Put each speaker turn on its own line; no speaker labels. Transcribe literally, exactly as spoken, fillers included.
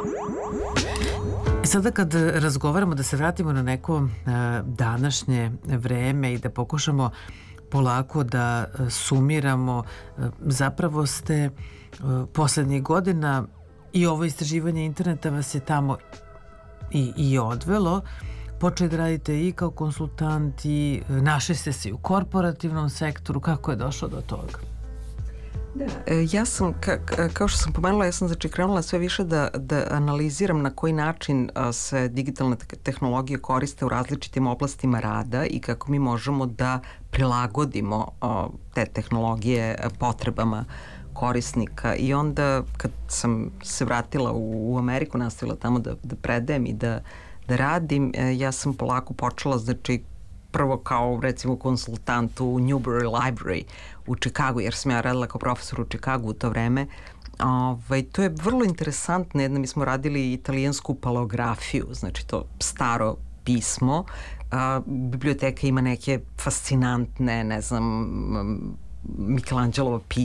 Sada kad razgovaramo, da se vratimo na neko uh, današnje vreme i da pokušamo polako da uh, sumiramo, uh, zapravo ste uh, poslednjih godina i ovo istraživanje interneta vas je tamo i, i odvelo. Počeli da radite i kao konsultant i našli ste se i u korporativnom sektoru. Kako je došlo do toga?
Da, ja sam, ka, kao što sam pomenula, ja sam znači krenula sve više da, da analiziram na koji način se digitalne tehnologije koriste u različitim oblastima rada i kako mi možemo da prilagodimo te tehnologije potrebama korisnika. I onda kad sam se vratila u, u Ameriku, nastavila tamo da, da predajem i da, da radim, ja sam polako počela, znači, prvo kao recimo konsultant u Newberry Library u Čikagu, jer sam ja radila kao profesor u Čikagu u to vreme. Ovaj, to je vrlo interesantno. Jedno, mi smo radili italijansku palografiju, znači to staro pismo. A, biblioteka ima neke fascinantne, ne znam, Michelangelova pisma